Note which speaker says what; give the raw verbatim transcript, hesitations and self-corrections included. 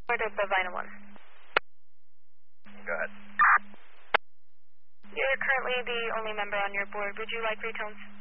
Speaker 1: Board of Bovina one.
Speaker 2: Go ahead.
Speaker 1: You're currently the only member on your board. Would you like retones?